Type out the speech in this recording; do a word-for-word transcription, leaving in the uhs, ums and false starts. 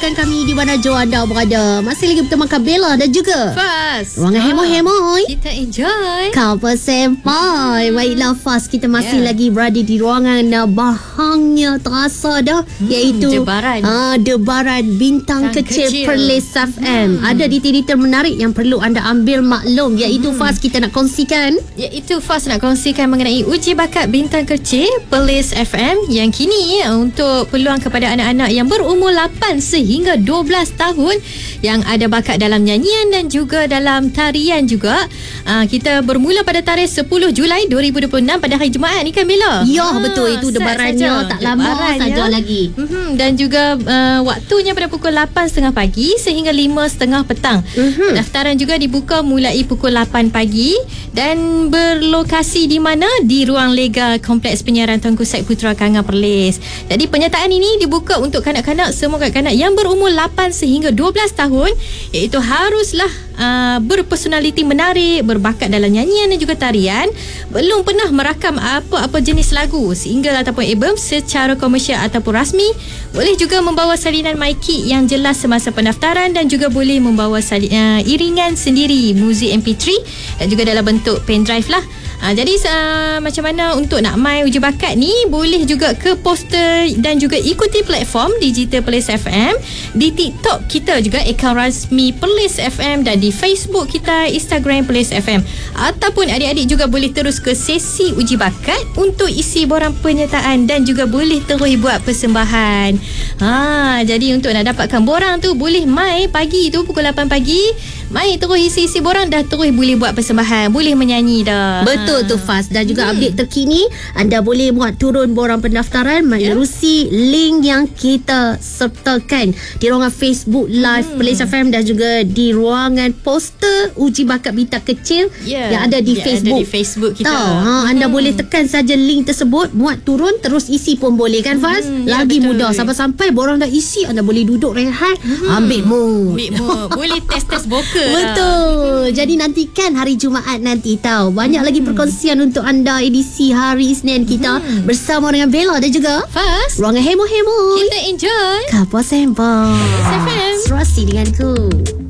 dengarkan kami di mana jauh anda berada. Masih lagi bersama Bella dan juga Fas. Ruangan ah, Hemoi-Hemoi. Kita enjoy Couple Senpai. Baiklah Fas, kita masih Yeah. lagi berada di ruangan uh, bahangnya terasa dah, hmm, iaitu Debaran uh, Debaran Bintang Bintang Kecil, Kecil. Perlis F M. Hmm. Ada detail-detail menarik yang perlu anda ambil maklum, iaitu Hmm. Fas, kita nak kongsikan. Iaitu Fas nak kongsikan mengenai uji bakat Bintang Kecil Perlis F M yang kini untuk peluang kepada anak-anak yang berumur lapan sehingga dua belas tahun yang ada bakat dalam nyanyian dan juga dalam tarian juga. Uh, kita bermula pada tarikh sepuluh Julai dua ribu dua puluh enam pada hari Jumaat ni kan Bella? Ya, Ah, betul, itu sat debarannya saja. tak lama Debarannya. saja lagi. Mm-hmm. Dan juga uh, waktunya pada pukul lapan tiga puluh pagi sehingga lima tiga puluh petang. Mhm. Daftaran juga dibuka mulai pukul lapan pagi dan berlokasi di mana? Di Ruang Lega Kompleks Penyiaran Tunku Said Putra Kanga Perlis. Jadi penyertaan ini dibuka untuk kanak-kanak, semua kanak-kanak yang berumur lapan sehingga dua belas tahun, iaitu haruslah uh, berpersonaliti menarik, berbakat dalam nyanyian dan juga tarian, belum pernah merakam apa-apa jenis lagu, single ataupun album secara komersial ataupun rasmi, boleh juga membawa salinan mic yang jelas semasa pendaftaran dan juga boleh membawa sali, uh, iringan sendiri, muzik M P tiga dan juga dalam bentuk pendrive lah. Ha, jadi uh, macam mana untuk nak main uji bakat ni, boleh juga ke poster dan juga ikuti platform digital Perlis F M, di TikTok kita juga akaun rasmi Perlis F M, dan di Facebook kita, Instagram Perlis F M, ataupun adik-adik juga boleh terus ke sesi uji bakat untuk isi borang penyertaan dan juga boleh terus buat persembahan. Ha, jadi untuk nak dapatkan borang tu, boleh mai pagi tu pukul lapan pagi, mai terus isi-isi borang, dah terus boleh buat persembahan, boleh menyanyi dah. Betul tu Fas. Dan juga Hmm. update terkini, anda boleh buat turun borang pendaftaran menerusi link yang kita sertakan di ruangan Facebook Live Hmm. Perlis F M dan juga di ruangan poster uji bakat Bintang Kecil Yeah, yang ada di yang Facebook. ada di Facebook kita. Tahu, ha, anda Hmm. boleh tekan saja link tersebut, muat turun terus isi pun boleh kan Fas? Hmm, ya, Lagi betul. mudah. Sampai-sampai borang dah isi, anda boleh duduk rehat, ambil mood. Ambil mood. Boleh test-test vokal. Betul. Jadi nantikan hari Jumaat nanti tahu. Banyak lagi perkongsian untuk anda edisi hari Isnin kita Hmm. bersama dengan Bella dan juga Fas, Ruangan Hemoi-Hemoi. kita enjoy Couple Senpai. Perlis F M. Serasi denganku.